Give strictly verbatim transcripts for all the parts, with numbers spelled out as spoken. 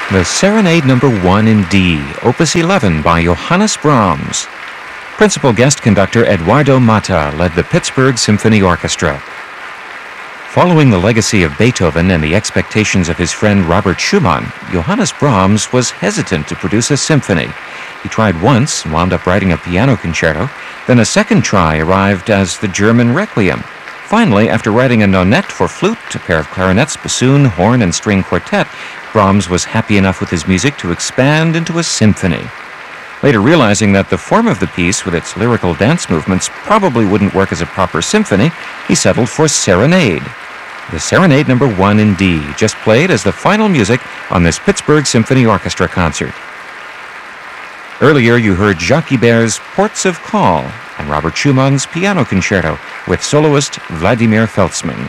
The Serenade Number one in D, Opus eleven by Johannes Brahms. Principal guest conductor Eduardo Mata led the Pittsburgh Symphony Orchestra. Following the legacy of Beethoven and the expectations of his friend Robert Schumann, Johannes Brahms was hesitant to produce a symphony. He tried once and wound up writing a piano concerto. Then a second try arrived as the German Requiem. Finally, after writing a nonette for flute, a pair of clarinets, bassoon, horn, and string quartet, Brahms was happy enough with his music to expand into a symphony. Later realizing that the form of the piece, with its lyrical dance movements, probably wouldn't work as a proper symphony, he settled for Serenade. The Serenade Number one in D, just played as the final music on this Pittsburgh Symphony Orchestra concert. Earlier, you heard Jacques Ibert's Ports of Call and Robert Schumann's Piano Concerto with soloist Vladimir Feltzman.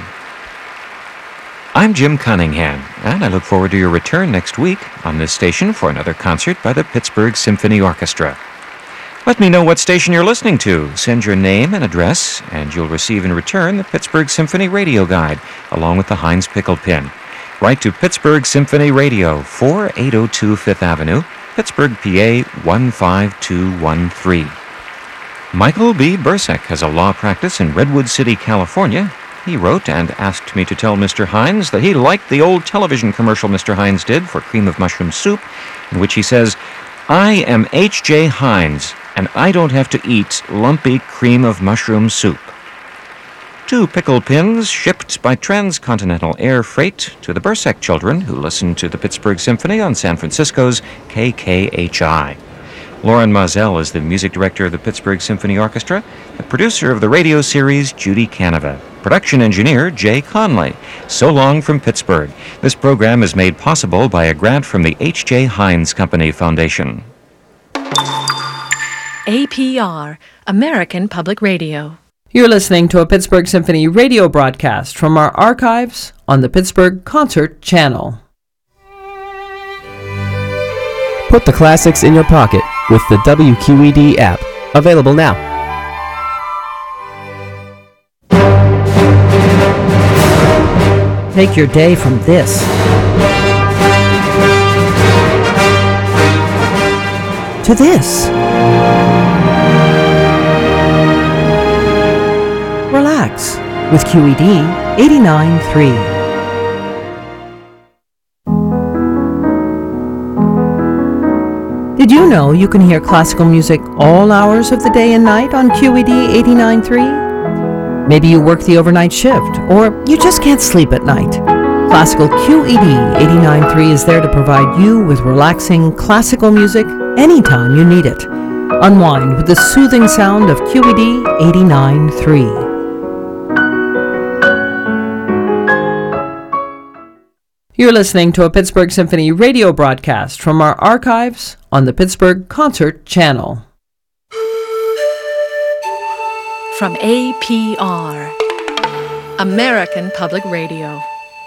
I'm Jim Cunningham, and I look forward to your return next week on this station for another concert by the Pittsburgh Symphony Orchestra. Let me know what station you're listening to. Send your name and address, and you'll receive in return the Pittsburgh Symphony Radio Guide, along with the Heinz Pickle Pin. Write to Pittsburgh Symphony Radio, forty-eight oh two Fifth Avenue, Pittsburgh, P A one five two one three. Michael B. Bursek has a law practice in Redwood City, California. He wrote and asked me to tell Mister Heinz that he liked the old television commercial Mister Heinz did for cream of mushroom soup, in which he says, "I am H J Heinz, and I don't have to eat lumpy cream of mushroom soup." Two pickle pins shipped by transcontinental air freight to the Bursek children who listen to the Pittsburgh Symphony on San Francisco's K K H I. Lauren Mazel is the music director of the Pittsburgh Symphony Orchestra, the producer of the radio series Judy Canova, production engineer Jay Conley. So long from Pittsburgh. This program is made possible by a grant from the H J Heinz Company Foundation. A P R, American Public Radio. You're listening to a Pittsburgh Symphony radio broadcast from our archives on the Pittsburgh Concert Channel. Put the classics in your pocket with the W Q E D app, available now. Take your day from this to this. Relax with Q E D eighty-nine point three. Did you know you can hear classical music all hours of the day and night on Q E D eighty-nine point three? Maybe you work the overnight shift, or you just can't sleep at night. Classical Q E D eighty-nine point three is there to provide you with relaxing classical music anytime you need it. Unwind with the soothing sound of Q E D eighty-nine point three. You're listening to a Pittsburgh Symphony radio broadcast from our archives on the Pittsburgh Concert Channel. From A P R, American Public Radio.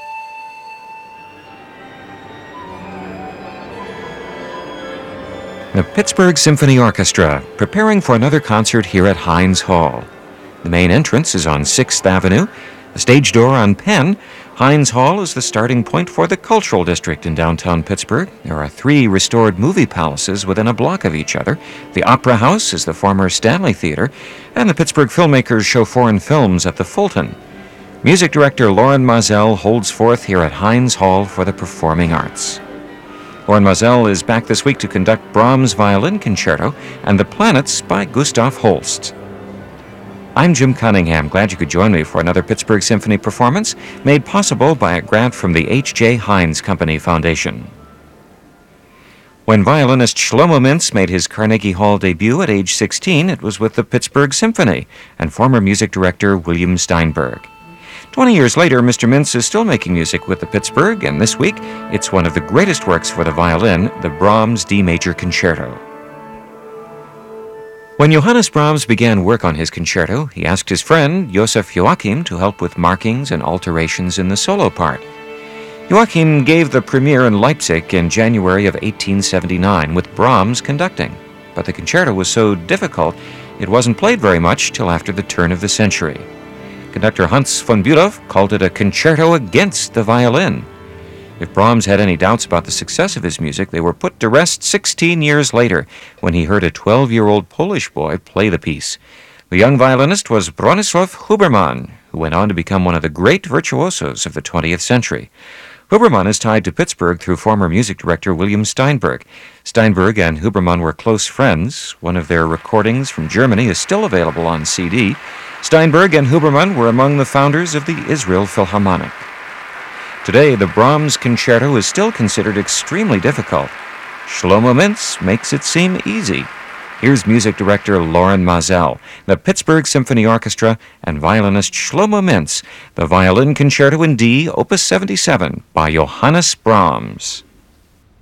The Pittsburgh Symphony Orchestra, preparing for another concert here at Heinz Hall. The main entrance is on sixth Avenue, the stage door on Penn. Heinz Hall is the starting point for the Cultural District in downtown Pittsburgh. There are three restored movie palaces within a block of each other. The Opera House is the former Stanley Theater, and the Pittsburgh filmmakers show foreign films at the Fulton. Music director Lauren Mazel holds forth here at Heinz Hall for the Performing Arts. Lauren Mazel is back this week to conduct Brahms' Violin Concerto and The Planets by Gustav Holst. I'm Jim Cunningham. Glad you could join me for another Pittsburgh Symphony performance made possible by a grant from the H J Heinz Company Foundation. When violinist Shlomo Mintz made his Carnegie Hall debut at age sixteen, it was with the Pittsburgh Symphony and former music director William Steinberg. Twenty years later, Mister Mintz is still making music with the Pittsburgh, and this week, it's one of the greatest works for the violin, the Brahms D Major Concerto. When Johannes Brahms began work on his concerto, he asked his friend, Joseph Joachim, to help with markings and alterations in the solo part. Joachim gave the premiere in Leipzig in January of eighteen seventy-nine, with Brahms conducting. But the concerto was so difficult, it wasn't played very much till after the turn of the century. Conductor Hans von Bülow called it a concerto against the violin. If Brahms had any doubts about the success of his music, they were put to rest sixteen years later when he heard a twelve-year-old Polish boy play the piece. The young violinist was Bronisław Huberman, who went on to become one of the great virtuosos of the twentieth century. Huberman is tied to Pittsburgh through former music director William Steinberg. Steinberg and Huberman were close friends. One of their recordings from Germany is still available on C D. Steinberg and Huberman were among the founders of the Israel Philharmonic. Today, the Brahms Concerto is still considered extremely difficult. Shlomo Mintz makes it seem easy. Here's music director Loren Mazel, the Pittsburgh Symphony Orchestra, and violinist Shlomo Mintz, the Violin Concerto in D, Opus seventy-seven, by Johannes Brahms.